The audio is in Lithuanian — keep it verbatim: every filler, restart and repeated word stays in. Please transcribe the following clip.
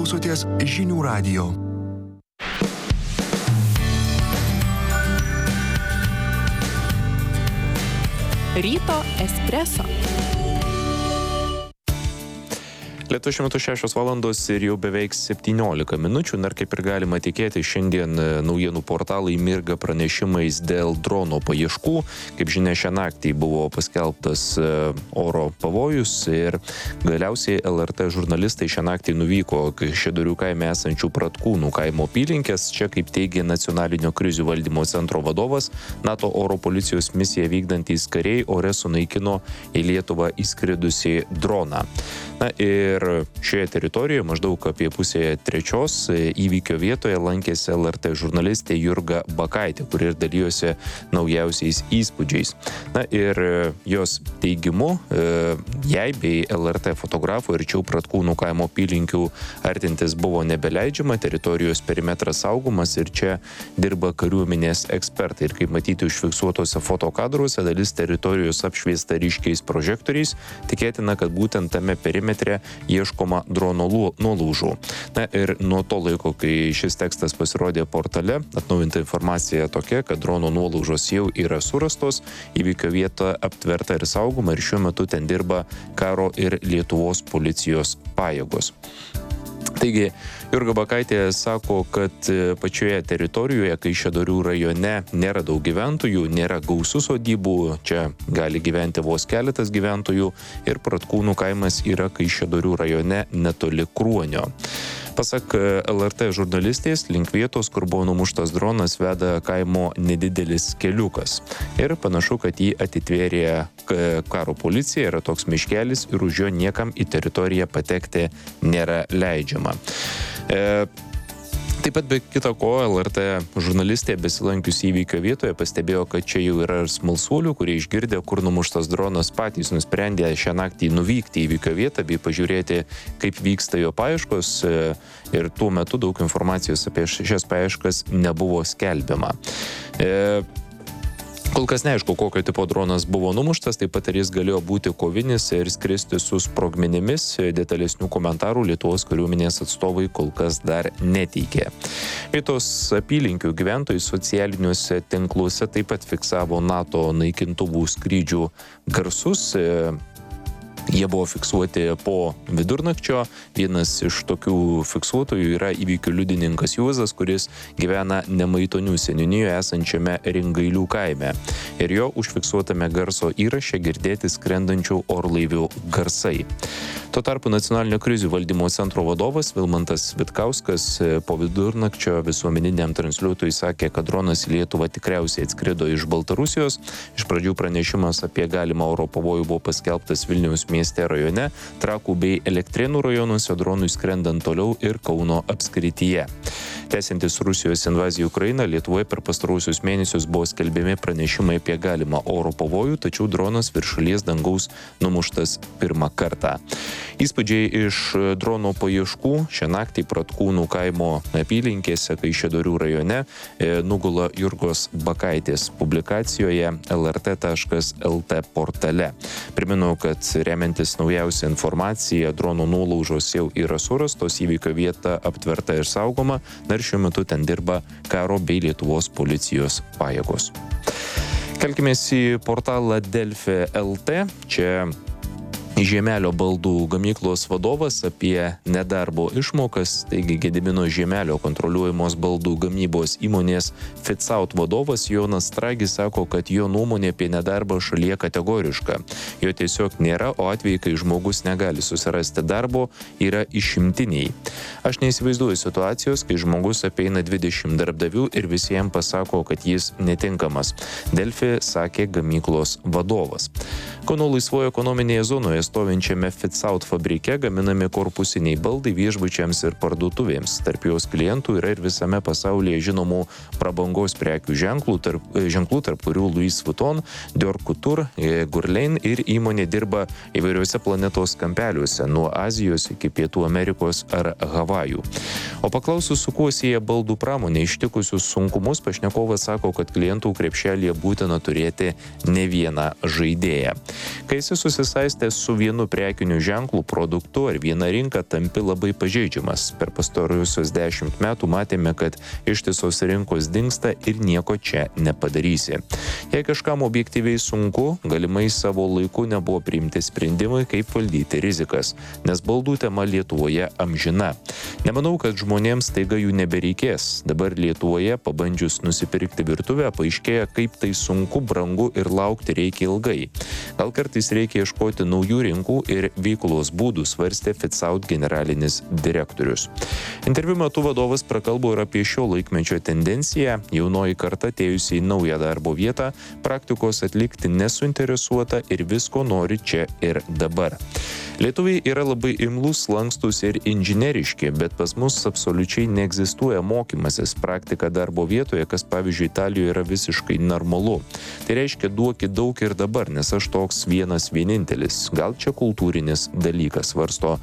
klausotės Žinių radijo. Ryto espreso. Lietuvoje šiuo metu šešios valandos ir jau beveik septyniolika minučių. Na ir kaip ir galima tikėti, šiandien naujienų portalai mirga pranešimais dėl drono paieškų. Kaip žinia, šią naktį buvo paskelbtas oro pavojus ir galiausiai L R T žurnalistai šią naktį nuvyko Kaišiadorių kaime esančių Pratkūnų kaimo apylinkės. Čia, kaip teigia Nacionalinio krizių valdymo centro vadovas, NATO oro policijos misiją vykdantys kariai ore sunaikino į Lietuvą įskridusį droną. Na ir šioje teritorijoje maždaug apie pusėje trečios įvykio vietoje lankėsi L R T žurnalistė Jurga Bakaitė, kuri ir dalyjosi naujausiais įspūdžiais. Na ir jos teigimu, jai bei L R T fotografų arčiau Pratkūnų kaimo apylinkių artintis buvo nebeleidžiama, teritorijos perimetras saugomas ir čia dirba kariuomenės ekspertai. Ir kaip matyti užfiksuotose fotokadruose, dalis teritorijos apšviesta ryškiais prožektoriais. Tikėtina, kad būtent tame perimetre metre ieškoma drono nuolaužų. Na ir nuo to laiko, kai šis tekstas pasirodė portale, atnaujinta informacija tokia, kad drono nuolaužos jau yra surastos, įvykio vieta aptverta ir saugoma ir šiuo metu ten dirba karo ir Lietuvos policijos pajėgos. Taigi, Jurga Bakaitė sako, kad pačioje teritorijoje, Kaišiadorių rajone, nėra daug gyventojų, nėra gausų sodybų, čia gali gyventi vos keletas gyventojų ir Pratkūnų kaimas yra Kaišiadorių rajone netoli Kruonio. Pasak L R T žurnalistės, link vietos, kur buvo numuštas dronas, veda kaimo nedidelis keliukas. Ir panašu, kad jį atitvėrė karo policija, yra toks miškelis ir už jo niekam į teritoriją patekti nėra leidžiama. E, Taip pat be kita ko, L R T žurnalistė besilankiusi įvykio vietoje pastebėjo, kad čia jau yra ir smalsuolių, kurie išgirdę, kur numuštas dronas, patys nusprendė šią naktį nuvykti į įvykio vietą bei pažiūrėti, kaip vyksta jo paieškos, ir tuo metu daug informacijos apie šias paieškas nebuvo skelbiama. E, Kol kas neaišku, kokio tipo dronas buvo numuštas, taip pat ir jis galėjo būti kovinis ir skristi su sprogmenimis. Detalesnių komentarų Lietuvos kariuomenės atstovai kol kas dar neteikė. Vietos apylinkių gyventojai socialiniuose tinkluose taip pat fiksavo NATO naikintuvų skrydžių garsus. Jie buvo fiksuoti po vidurnakčio. Vienas iš tokių fiksuotojų yra įvykių liudininkas Juozas, kuris gyvena Nemaitonių seniūnijoje esančiame Ringailių kaime. Ir jo užfiksuotame garso įraše girdėti skrendančių orlaivių garsai. Tuo tarpu Nacionalinio krizių valdymo centro vadovas Vilmantas Vitkauskas po vidurnakčio visuomeniniam transliuotojui sakė, kad dronas į Lietuvą tikriausiai atskrido iš Baltarusijos. Iš pradžių pranešimas apie galimą oro pavojų buvo paskelbtas Vilniaus mieste rajone, Trakų bei Elektrėnų rajonuose, dronui skrendant toliau ir Kauno apskrityje. Tęsiantis Rusijos invaziją į Ukrainą, Lietuvoje per pastaruosius mėnesius buvo skelbiami pranešimai apie galimą oro pavojų, tačiau dronas virš šalies dangaus numuštas pirmą kartą. Įspūdžiai iš drono paieškų šią naktį Pratkūnų kaimo apylinkėse Kaišiadorių rajone nugula Jurgos Bakaitės publikacijoje L R T taškas L T portale. Primenu, kad remiantis naujausią informaciją, drono nuolaužos jau yra surastos, įvykio vieta aptverta ir saugoma, ir šiuo metu ten dirba karo bei Lietuvos policijos pajėgos. Kelkimės į portalą Delfi taškas L T. Čia Žiemelio baldų gamyklos vadovas apie nedarbo išmokas. Taigi Gedimino Žiemelio kontroliuojamos baldų gamybos įmonės Fitsaut vadovas Jonas Stragis sako, kad jo nuomonė apie nedarbą šalyje kategoriška. Jo tiesiog nėra, o atvejai, kai žmogus negali susirasti darbo, yra išimtiniai. Aš neįsivaizduoju situacijos, kai žmogus apeina dvidešimt darbdavių ir visiems pasako, kad jis netinkamas. Delfi sakė gamyklos vadovas. Kauno laisvojo ekonominėje zonoje stovinčiame Fitsaut fabrike gaminami korpusiniai baldai viešbučiams ir parduotuvėms. Tarp jos klientų yra ir visame pasaulyje žinomų prabangos prekių ženklų, tarp, ženklų, tarp kurių Louis Vuitton, Dior Couture, Guerlain, ir įmonė dirba įvairiuose planetos kampeliuose, nuo Azijos iki Pietų Amerikos ar Havajų. O paklausus, su kuo sieja baldų pramonė ištikusius sunkumus, pašnekovas sako, kad klientų krepšelyje būtina turėti ne vieną žaidėją. Kiniją. Kai esi susisaistęs su vienu prekiniu ženklu, produktu ar viena rinka, tampi labai pažeidžiamas. Per pastaruosius dešimt metų matėme, kad ištisos rinkos dingsta ir nieko čia nepadarysi. Jei kažkam objektyviai sunku, galimai savo laiku nebuvo priimti sprendimai, kaip valdyti rizikas, nes baldų tema Lietuvoje amžina. Nemanau, kad žmonėms taiga jų nebereikės. Dabar Lietuvoje, pabandžius nusipirkti virtuvę, paaiškėja, kaip tai sunku, brangu ir laukti reikia ilgai. Gal kartais reikia ieškoti naujų rinkų ir veiklos būdų, svarstė Fitsaut generalinis direktorius. Interviu metu vadovas prakalbo ir apie šio laikmečio tendenciją. Jaunoji karta atėjusi į naują darbo vietą, praktikos atlikti nesuinteresuota ir visko nori čia ir dabar. Lietuviai yra labai imlūs, lankstus ir inžineriški, bet pas mus absoliučiai neegzistuoja mokymasis praktika darbo vietoje, kas pavyzdžiui Italijoje yra visiškai normalu. Tai reiškia duokit daug ir dabar, nes aš toks vienas vienintelis. Gal čia kultūrinis dalykas, svarsto